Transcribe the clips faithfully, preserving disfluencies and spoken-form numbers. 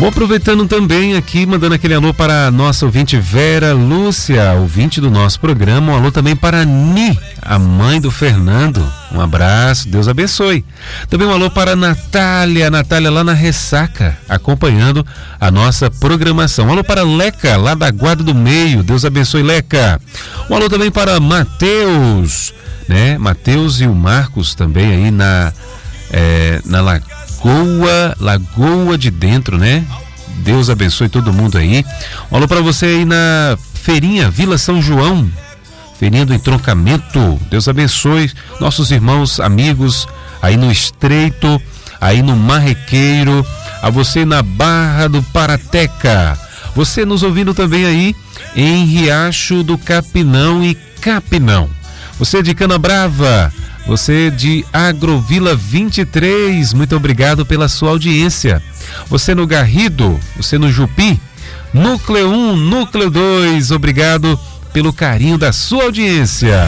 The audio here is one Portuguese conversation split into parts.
Bom, aproveitando também aqui, mandando aquele alô para a nossa ouvinte Vera Lúcia, ouvinte do nosso programa. Um alô também para a Ni, a mãe do Fernando. Um abraço, Deus abençoe. Também um alô para a Natália, Natália lá na Ressaca, acompanhando a nossa programação. Um alô para a Leca, lá da Guarda do Meio, Deus abençoe, Leca. Um alô também para Mateus, né? Mateus e o Marcos também aí na, é, na Lagoa. Lagoa, Lagoa de Dentro, né? Deus abençoe todo mundo aí. Um alô para você aí na Feirinha, Vila São João, Feirinha do Entroncamento. Deus abençoe nossos irmãos, amigos aí no Estreito, aí no Marrequeiro, a você na Barra do Parateca, você nos ouvindo também aí em Riacho do Capinão e Capinão, você de Canabrava, você de Agrovila vinte e três, muito obrigado pela sua audiência. Você no Garrido, você no Jupi, Núcleo um, Núcleo dois, obrigado pelo carinho da sua audiência.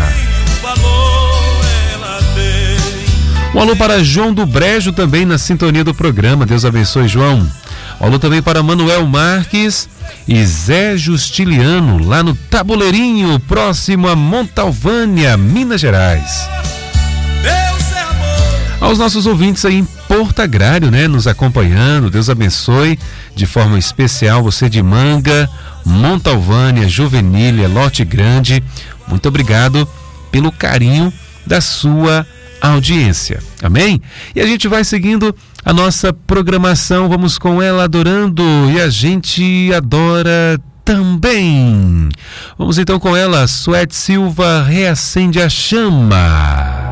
Um alô para João do Brejo também na sintonia do programa, Deus abençoe, João. Um alô também para Manuel Marques e Zé Justiliano, lá no Tabuleirinho, próximo a Montalvânia, Minas Gerais. Aos nossos ouvintes aí em Porto Agrário, né, nos acompanhando, Deus abençoe de forma especial, você de Manga, Montalvânia, Juvenília, Lote Grande, muito obrigado pelo carinho da sua audiência, amém? E a gente vai seguindo a nossa programação, vamos com ela adorando e a gente adora também. Vamos então com ela, Suete Silva, Reacende a Chama.